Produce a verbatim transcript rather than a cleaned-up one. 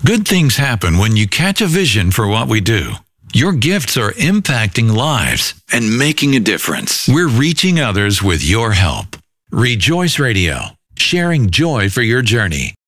Good things happen when you catch a vision for what we do. Your gifts are impacting lives and making a difference. We're reaching others with your help. Rejoice Radio, sharing joy for your journey.